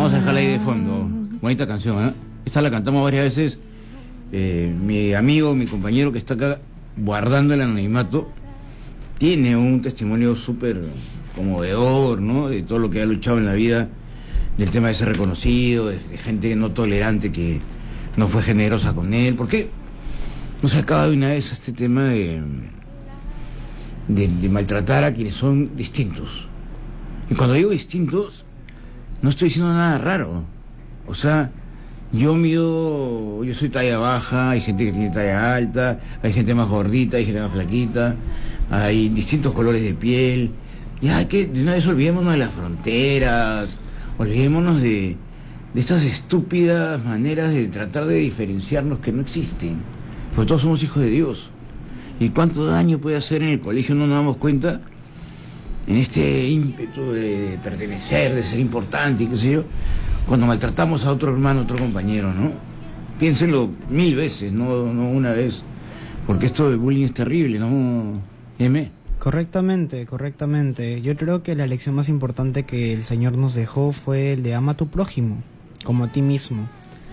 Vamos a dejarla ahí de fondo. Bonita canción, ¿eh? Esta la cantamos varias veces. Mi amigo, mi compañero que está acá guardando el anonimato, tiene un testimonio súper conmovedor, ¿no? De todo lo que ha luchado en la vida, del tema de ser reconocido, de gente no tolerante que no fue generosa con él. ¿Por qué no se acaba de una vez este tema de maltratar a quienes son distintos? Y cuando digo distintos, no estoy diciendo nada raro. O sea, yo soy talla baja, hay gente que tiene talla alta, hay gente más gordita, hay gente más flaquita, hay distintos colores de piel. Ya que de una vez olvidémonos de las fronteras, olvidémonos de estas estúpidas maneras de tratar de diferenciarnos que no existen. Porque todos somos hijos de Dios. ¿Y cuánto daño puede hacer en el colegio? No nos damos cuenta, en este ímpetu de pertenecer, de ser importante y qué sé yo, cuando maltratamos a otro hermano, a otro compañero, ¿no? Piénsenlo 1000 veces, no una vez, porque esto de bullying es terrible, ¿no, M? Correctamente. Yo creo que la lección más importante que el Señor nos dejó fue el de ama a tu prójimo, como a ti mismo.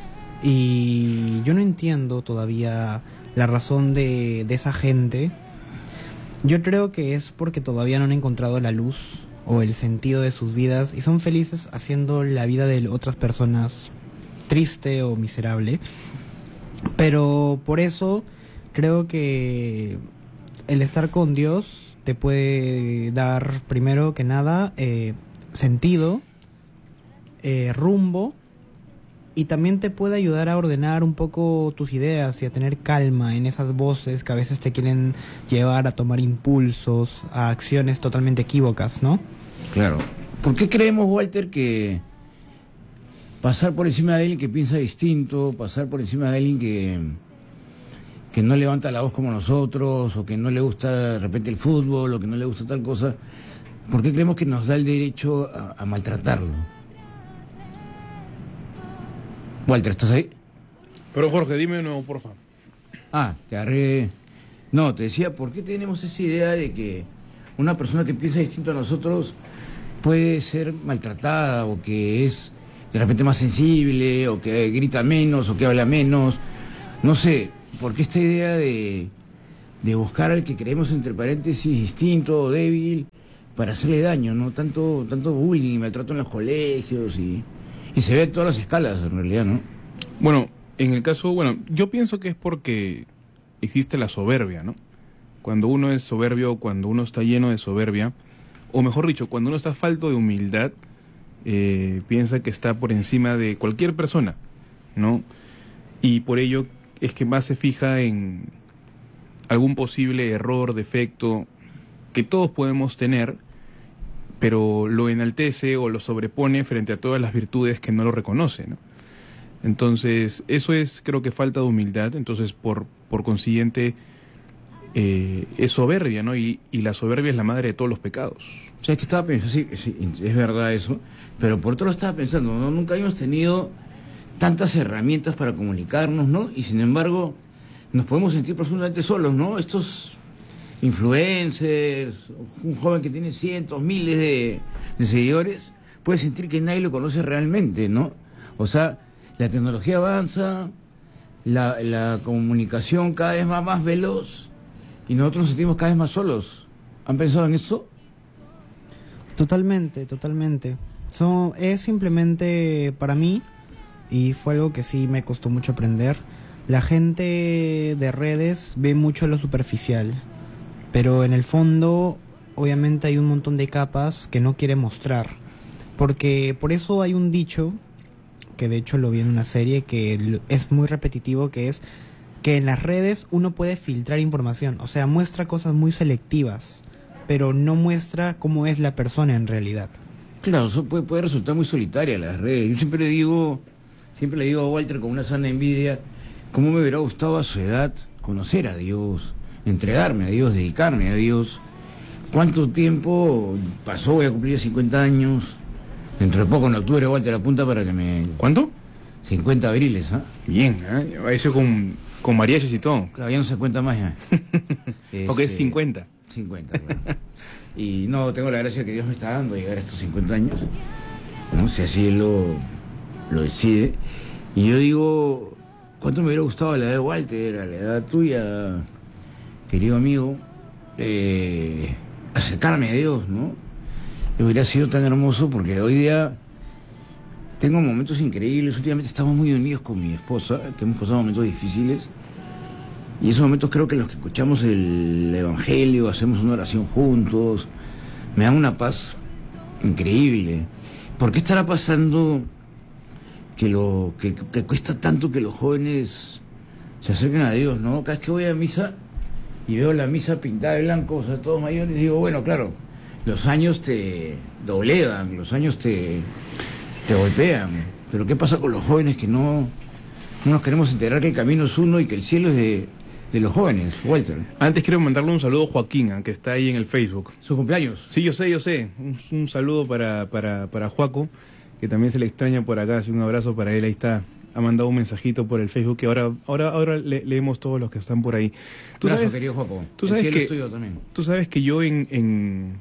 Y yo no entiendo todavía la razón de esa gente. Yo creo que es porque todavía no han encontrado la luz o el sentido de sus vidas y son felices haciendo la vida de otras personas triste o miserable. Pero por eso creo que el estar con Dios te puede dar, primero que nada, sentido, rumbo, y también te puede ayudar a ordenar un poco tus ideas y a tener calma en esas voces que a veces te quieren llevar a tomar impulsos, a acciones totalmente equívocas, ¿no? Claro. ¿Por qué creemos, Walter, que pasar por encima de alguien que piensa distinto, pasar por encima de alguien que no levanta la voz como nosotros, o que no le gusta de repente el fútbol, o que no le gusta tal cosa, ¿por qué creemos que nos da el derecho a maltratarlo? Walter, ¿estás ahí? Pero Jorge, dime de nuevo, por favor. Te agarré. No, te decía, ¿por qué tenemos esa idea de que una persona que piensa distinto a nosotros puede ser maltratada, o que es de repente más sensible, o que grita menos, o que habla menos? No sé, ¿por qué esta idea de buscar al que creemos, entre paréntesis, distinto o débil para hacerle daño, ¿no? Tanto bullying y maltrato en los colegios y se ve en todas las escalas, en realidad, ¿no? Bueno, en el caso, yo pienso que es porque existe la soberbia, ¿no? Cuando uno es soberbio, cuando uno está lleno de soberbia, o mejor dicho, cuando uno está falto de humildad, piensa que está por encima de cualquier persona, ¿no? Y por ello es que más se fija en algún posible error, defecto, que todos podemos tener, pero lo enaltece o lo sobrepone frente a todas las virtudes que no lo reconoce, ¿no? Entonces, eso es, creo que, falta de humildad. Entonces, por consiguiente, es soberbia, ¿no? Y la soberbia es la madre de todos los pecados. O sea, es que estaba pensando, sí, es verdad eso, pero por otro lado estaba pensando, ¿no? Nunca habíamos tenido tantas herramientas para comunicarnos, ¿no? Y sin embargo, nos podemos sentir profundamente solos, ¿no? Estos influencers, un joven que tiene cientos, miles de seguidores, puede sentir que nadie lo conoce realmente, ¿no? O sea, la tecnología avanza, la comunicación cada vez va más veloz y nosotros nos sentimos cada vez más solos. ¿Han pensado en esto? Totalmente. Es simplemente, para mí, y fue algo que sí me costó mucho aprender, la gente de redes ve mucho lo superficial, pero en el fondo obviamente hay un montón de capas que no quiere mostrar, porque por eso hay un dicho, que de hecho lo vi en una serie, que es muy repetitivo, que es que en las redes uno puede filtrar información, o sea, muestra cosas muy selectivas, pero no muestra cómo es la persona en realidad. Claro, eso puede resultar muy solitaria las redes. Yo siempre le digo a Walter con una sana envidia, cómo me hubiera gustado a su edad conocer a Dios, entregarme a Dios, dedicarme a Dios. ¿Cuánto tiempo pasó? Voy a cumplir 50 años. Dentro de poco, en octubre, Walter, apunta para que me... ¿Cuánto? 50 abriles, ¿ah? Bien, eso con mariachis y todo. Claro, ya no se cuenta más ya. Porque es 50. 50, claro. Y no, tengo la gracia que Dios me está dando llegar a estos 50 años. No sé si Él lo decide. Y yo digo, ¿cuánto me hubiera gustado a la edad de Walter, a la edad tuya, querido amigo, acercarme a Dios, ¿no? Hubiera sido tan hermoso porque hoy día tengo momentos increíbles. Últimamente estamos muy unidos con mi esposa, que hemos pasado momentos difíciles. Y esos momentos creo que los que escuchamos el Evangelio, hacemos una oración juntos, me dan una paz increíble. ¿Por qué estará pasando que cuesta tanto que los jóvenes se acerquen a Dios, ¿no? Cada vez que voy a misa y veo la misa pintada de blanco, o sea, todos mayores, digo, bueno, claro, los años te doblegan, los años te golpean. Pero ¿qué pasa con los jóvenes que no nos queremos enterar que el camino es uno y que el cielo es de los jóvenes, Walter? Antes quiero mandarle un saludo a Joaquín, que está ahí en el Facebook. ¿Su cumpleaños? Sí, yo sé. Un saludo para Joaco, que también se le extraña por acá. Así un abrazo para él, ahí está. Ha mandado un mensajito por el Facebook que ahora leemos todos los que están por ahí. Gracias, querido Joaco. Tú sabes que yo en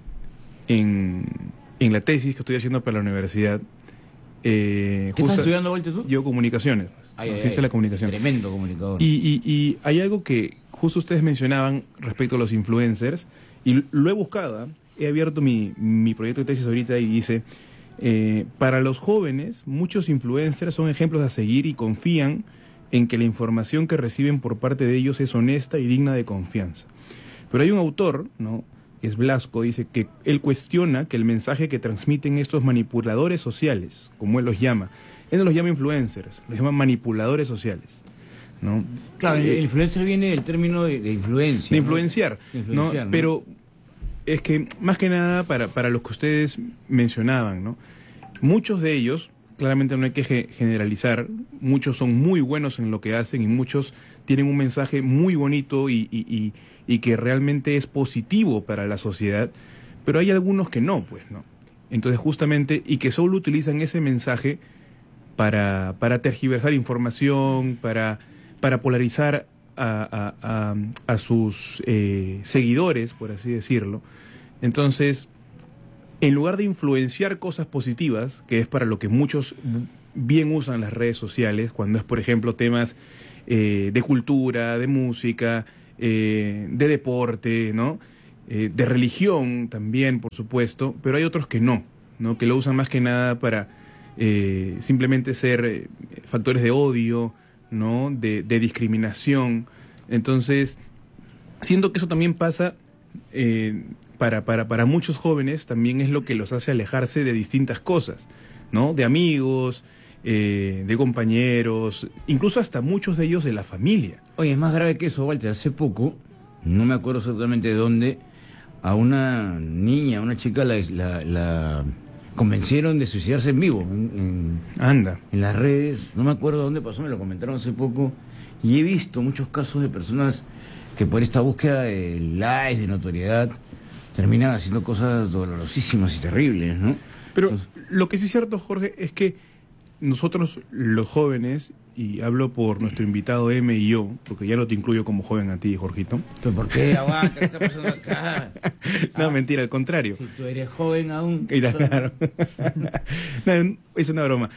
la tesis que estoy haciendo para la universidad... ¿Qué estás estudiando, Walter, tú? Yo comunicaciones. Ciencia de la comunicación. Tremendo comunicador. Y hay algo que justo ustedes mencionaban respecto a los influencers, y lo he buscado, he abierto mi proyecto de tesis ahorita y dice, para los jóvenes, muchos influencers son ejemplos a seguir y confían en que la información que reciben por parte de ellos es honesta y digna de confianza. Pero hay un autor, ¿no?, que es Blasco, dice que él cuestiona que el mensaje que transmiten estos manipuladores sociales, como él los llama, él no los llama influencers, los llama manipuladores sociales, ¿no? Claro, el influencer viene del término de influencia. De influenciar, ¿no? ¿no? Pero es que, más que nada, para los que ustedes mencionaban, ¿no? Muchos de ellos, claramente no hay que generalizar, muchos son muy buenos en lo que hacen y muchos tienen un mensaje muy bonito y que realmente es positivo para la sociedad, pero hay algunos que no, pues, ¿no? Entonces, justamente, y que solo utilizan ese mensaje para tergiversar información, para polarizar a sus seguidores, por así decirlo. Entonces, en lugar de influenciar cosas positivas, que es para lo que muchos bien usan las redes sociales, cuando es, por ejemplo, temas de cultura, de música, de deporte, ¿no? De religión también, por supuesto, pero hay otros que no, que lo usan más que nada para simplemente ser factores de odio, ¿no? De discriminación. Entonces, siento que eso también pasa para muchos jóvenes, también es lo que los hace alejarse de distintas cosas, ¿no? De amigos, de compañeros, incluso hasta muchos de ellos de la familia. Oye, es más grave que eso, Walter. Hace poco, no me acuerdo exactamente de dónde, a una niña, una chica, la convencieron de suicidarse en vivo. Anda. En las redes, no me acuerdo dónde pasó, me lo comentaron hace poco. Y he visto muchos casos de personas que por esta búsqueda de likes, de notoriedad, terminan haciendo cosas dolorosísimas y terribles, ¿no? Pero lo que sí es cierto, Jorge, es que nosotros, los jóvenes, y hablo por nuestro invitado M y yo, porque ya no te incluyo como joven a ti, Jorgito. ¿Pero por qué? Aguanta, ¿qué está pasando acá? No, mentira, al contrario. Si tú eres joven aún. Claro. No, es una broma.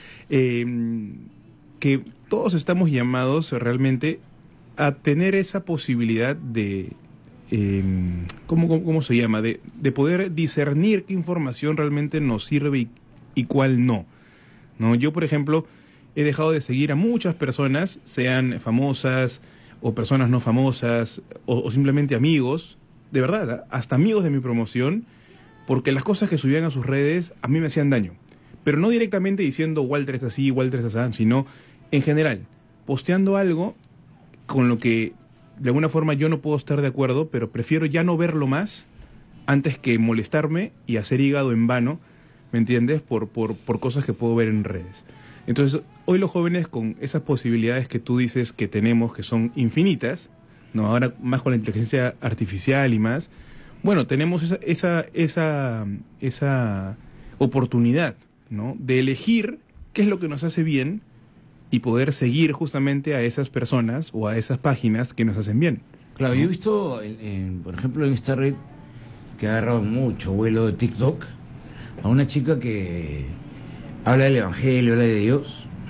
Que todos estamos llamados realmente a tener esa posibilidad de... ¿cómo se llama? De poder discernir qué información realmente nos sirve y cuál no. ¿No? Yo, por ejemplo, he dejado de seguir a muchas personas, sean famosas o personas no famosas o simplemente amigos, de verdad, hasta amigos de mi promoción, porque las cosas que subían a sus redes a mí me hacían daño. Pero no directamente diciendo Walter es así, Walter es así, sino en general, posteando algo con lo que de alguna forma yo no puedo estar de acuerdo, pero prefiero ya no verlo más antes que molestarme y hacer hígado en vano, ¿me entiendes? Por cosas que puedo ver en redes. Entonces, hoy los jóvenes, con esas posibilidades que tú dices que tenemos, que son infinitas, ¿no? Ahora más con la inteligencia artificial y más, bueno, tenemos esa oportunidad, ¿no? De elegir qué es lo que nos hace bien y poder seguir justamente a esas personas o a esas páginas que nos hacen bien. Claro, ¿no? yo he visto, por ejemplo, en esta red que ha agarrado mucho vuelo de TikTok, a una chica que habla del Evangelio, habla de Dios,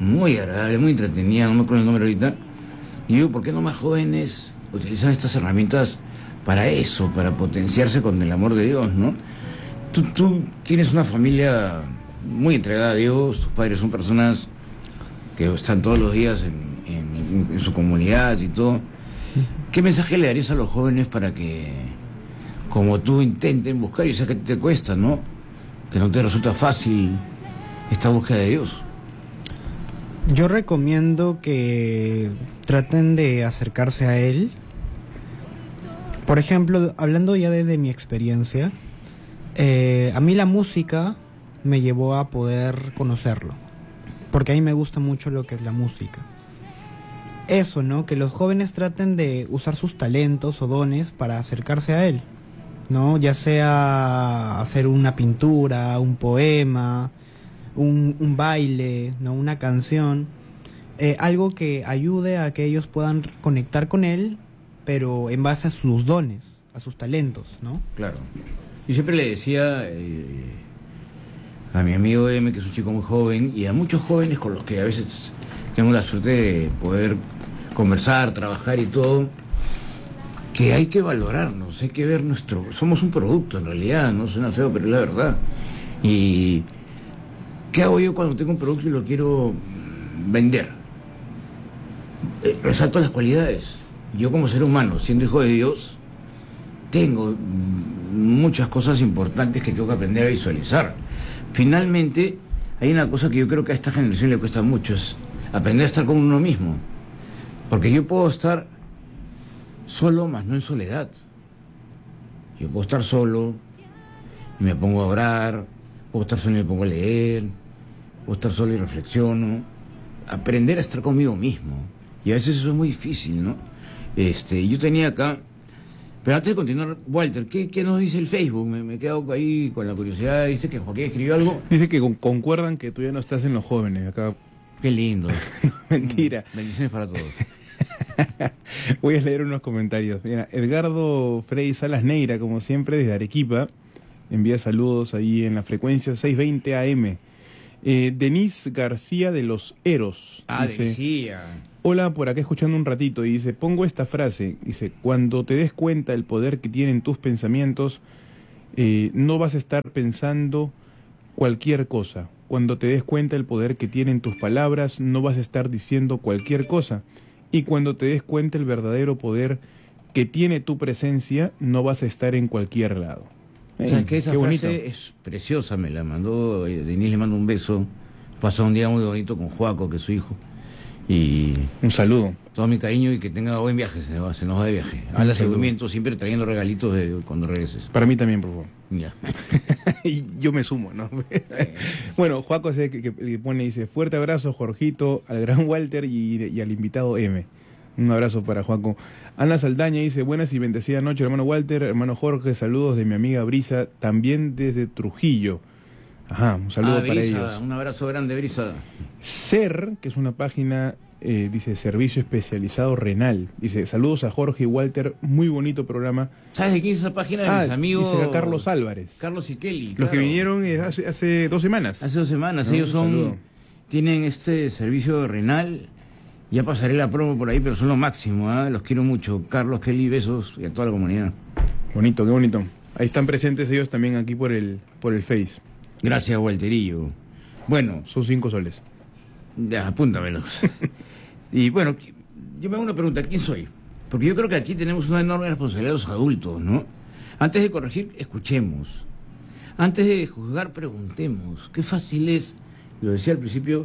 muy agradable, muy entretenida, no me acuerdo el nombre ahorita. Y digo, ¿por qué no más jóvenes utilizan estas herramientas para eso, para potenciarse con el amor de Dios, ¿no? Tú tienes una familia muy entregada a Dios, tus padres son personas que están todos los días en su comunidad y todo. ¿Qué mensaje le darías a los jóvenes para que, como tú, intenten buscar, y sé que te cuesta, ¿no? Que no te resulta fácil esta búsqueda de Dios? Yo recomiendo que traten de acercarse a Él. Por ejemplo, hablando ya desde mi experiencia, a mí la música me llevó a poder conocerlo, porque a mí me gusta mucho lo que es la música. Eso, ¿no? Que los jóvenes traten de usar sus talentos o dones para acercarse a Él, ¿no? Ya sea hacer una pintura, un poema, un baile, ¿no? Una canción, algo que ayude a que ellos puedan conectar con Él, pero en base a sus dones, a sus talentos, ¿no? Claro. Yo siempre le decía a mi amigo M, que es un chico muy joven, y a muchos jóvenes con los que a veces tengo la suerte de poder conversar, trabajar y todo, que hay que valorarnos, hay que ver somos un producto en realidad, no suena feo, pero es la verdad. Y ¿qué hago yo cuando tengo un producto y lo quiero vender? Resalto las cualidades. Yo como ser humano, siendo hijo de Dios, tengo muchas cosas importantes que tengo que aprender a visualizar. Finalmente, hay una cosa que yo creo que a esta generación le cuesta mucho, es aprender a estar con uno mismo. Porque yo puedo estar solo, mas no en soledad. Yo puedo estar solo y me pongo a orar, puedo estar solo y me pongo a leer, puedo estar solo y reflexiono. Aprender a estar conmigo mismo. Y a veces eso es muy difícil, ¿no? Yo tenía acá... Pero antes de continuar, Walter, ¿qué nos dice el Facebook? Me quedo ahí con la curiosidad. Dice que Joaquín escribió algo. Dice que concuerdan que tú ya no estás en los jóvenes. Acá. Qué lindo. Mentira. Bendiciones para todos. Voy a leer unos comentarios. Mira, Edgardo Frey Salas Neira, como siempre, desde Arequipa, envía saludos ahí en la frecuencia 620 AM. Denise García de Los Eros. Dice, García. Hola, por acá escuchando un ratito, y dice, pongo esta frase, dice, cuando te des cuenta del poder que tienen tus pensamientos, no vas a estar pensando cualquier cosa. Cuando te des cuenta del poder que tienen tus palabras, no vas a estar diciendo cualquier cosa. Y cuando te des cuenta el verdadero poder que tiene tu presencia, no vas a estar en cualquier lado. O sea, que esa frase es preciosa, me la mandó, Denise le mando un beso, pasó un día muy bonito con Joaco, que es su hijo. Y un saludo. Todo mi cariño y que tenga buen viaje, se nos va de viaje. Habla seguimiento, siempre trayendo regalitos cuando regreses. Para mí también, por favor. Ya. Y yo me sumo, ¿no? Bueno, Joaco que pone, dice, fuerte abrazo, Jorgito, al gran Walter y al invitado M. Un abrazo para Joaco. Ana Saldaña dice, buenas y bendecida noche, hermano Walter, hermano Jorge, saludos de mi amiga Brisa, también desde Trujillo. Ajá, un saludo para Brisa, ellos. Un abrazo grande, Brisa. SER, que es una página, dice, Servicio Especializado Renal. Dice, saludos a Jorge y Walter, muy bonito programa. ¿Sabes de quién es esa página? De mis amigos. Dice a Carlos Álvarez. Carlos y Kelly. Los claro. que vinieron hace 2 semanas. Hace 2 semanas, ¿no? ellos tienen este servicio renal. Ya pasaré la promo por ahí, pero son lo máximo, ¿eh? Los quiero mucho. Carlos, Kelly, besos y a toda la comunidad. Bonito, qué bonito. Ahí están presentes ellos también aquí por el Face. Gracias, Walterillo. Bueno. Son 5 soles. Ya, apúntamelos. Y bueno, yo me hago una pregunta, ¿quién soy? Porque yo creo que aquí tenemos una enorme responsabilidad los adultos, ¿no? Antes de corregir, escuchemos. Antes de juzgar, preguntemos. Qué fácil es, lo decía al principio,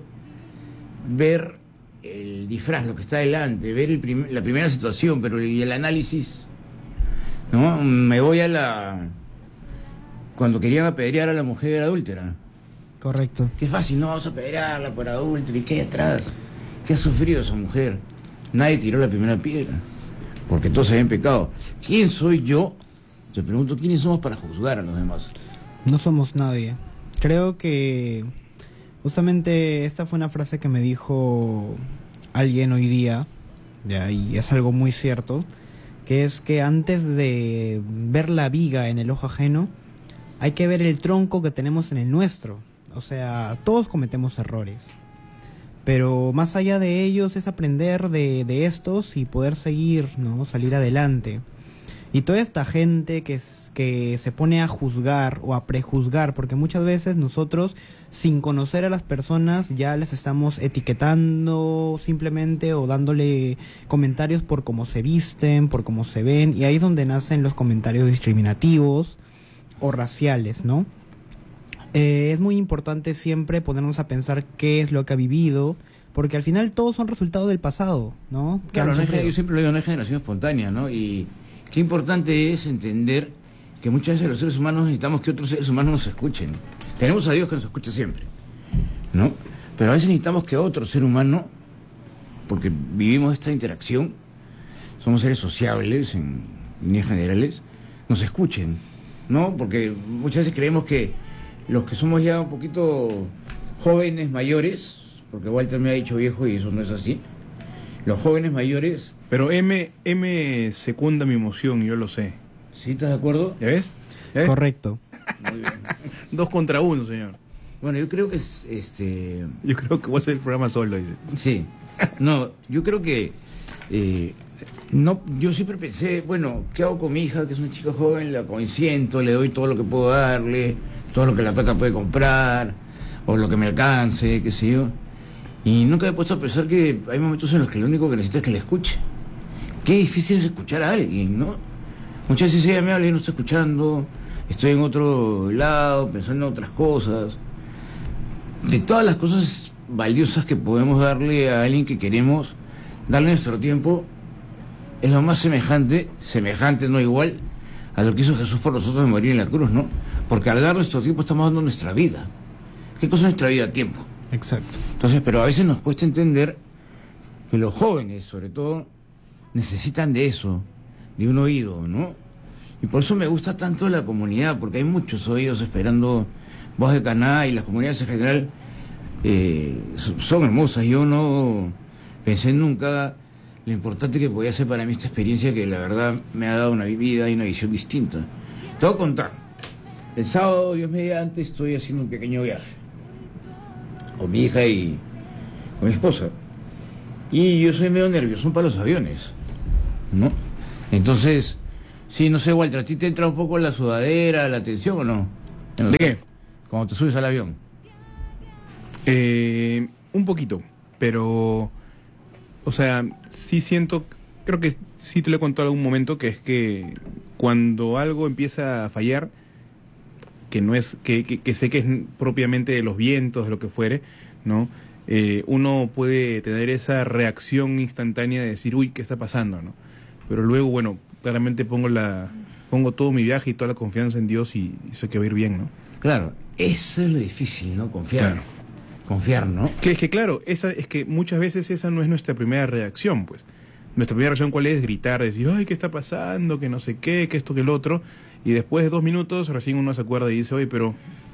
ver el disfraz, lo que está delante, ver la primera situación, pero y el análisis, ¿no? Me voy cuando querían apedrear a la mujer adúltera. Correcto. Qué fácil, no, vamos a apedrearla por adúltera. ¿Y qué hay atrás? ¿Qué ha sufrido esa mujer? Nadie tiró la primera piedra, porque todos habían pecado. ¿Quién soy yo? Te pregunto, ¿quiénes somos para juzgar a los demás? No somos nadie. Creo que justamente esta fue una frase que me dijo alguien hoy día, ya, y es algo muy cierto, que es que antes de ver la viga en el ojo ajeno, hay que ver el tronco que tenemos en el nuestro. O sea, todos cometemos errores, Pero más allá de ellos es aprender de estos y poder seguir, ¿no? Salir adelante. Y toda esta gente que se pone a juzgar o a prejuzgar, porque muchas veces nosotros, sin conocer a las personas, ya les estamos etiquetando simplemente o dándole comentarios por cómo se visten, por cómo se ven, y ahí es donde nacen los comentarios discriminativos o raciales, ¿no? Es muy importante siempre ponernos a pensar qué es lo que ha vivido, porque al final todos son resultados del pasado, ¿no? Que Claro, han sufrido. yo siempre lo digo, no es generación espontánea, ¿no? Y qué importante es entender que muchas veces los seres humanos necesitamos que otros seres humanos nos escuchen. Tenemos a Dios que nos escucha siempre, ¿no? Pero a veces necesitamos que otro ser humano, porque vivimos esta interacción, somos seres sociables en líneas generales, nos escuchen, ¿no? Porque muchas veces creemos que los que somos ya un poquito jóvenes, mayores, porque Walter me ha dicho viejo y eso no es así, los jóvenes mayores... Pero M secunda mi emoción, yo lo sé. ¿Sí? ¿Estás de acuerdo? ¿Ya ves? ¿Ya ves? Correcto. Muy bien. 2 contra 1, señor. Bueno, yo creo que Yo creo que voy a hacer el programa solo, dice. sí. No, yo creo que... no, yo siempre pensé, bueno, ¿qué hago con mi hija, que es una chica joven? La consiento, le doy todo lo que puedo darle, todo lo que la plata puede comprar, o lo que me alcance, qué sé yo. Y nunca me he puesto a pensar que hay momentos en los que lo único que necesita es que le escuche. Qué difícil es escuchar a alguien, ¿no? Muchas veces ella me habla y no está escuchando, estoy en otro lado, pensando en otras cosas. De todas las cosas valiosas que podemos darle a alguien que queremos, darle nuestro tiempo, es lo más semejante no igual, a lo que hizo Jesús por nosotros de morir en la cruz, ¿no? Porque al dar nuestro tiempo estamos dando nuestra vida. ¿Qué cosa es nuestra vida? Tiempo. Exacto. Entonces, pero a veces nos cuesta entender que los jóvenes, sobre todo, necesitan de eso, de un oído, ¿no? Y por eso me gusta tanto la comunidad, porque hay muchos oídos esperando Voz de Caná, y las comunidades en general son hermosas. Yo no pensé nunca lo importante que podía ser para mí esta experiencia, que la verdad me ha dado una vida y una visión distinta. Te voy a contar. El sábado, Dios mediante, estoy haciendo un pequeño viaje con mi hija y con mi esposa. Y yo soy medio nervioso para los aviones, ¿no? Entonces, sí, no sé, Walter, ¿a ti te entra un poco la sudadera, la tensión o no? ¿De qué? Cuando te subes al avión. Un poquito, pero... O sea, sí siento... Creo que sí te lo he contado en algún momento, que es que cuando algo empieza a fallar, que no es... que sé que es propiamente de los vientos, de lo que fuere, ¿no? Uno puede tener esa reacción instantánea de decir, uy, ¿qué está pasando?, ¿no? Pero luego, bueno, claramente pongo todo mi viaje y toda la confianza en Dios y sé que va a ir bien, ¿no? Claro, eso es lo difícil, ¿no? Confiar. Claro. Confiar, ¿no? Que es que, claro, es que muchas veces esa no es nuestra primera reacción, pues. Nuestra primera reacción, ¿cuál es? Gritar, decir, ay, ¿qué está pasando? Que no sé qué, que esto, que el otro. Y después de 2 minutos, recién uno se acuerda y dice, oye, pero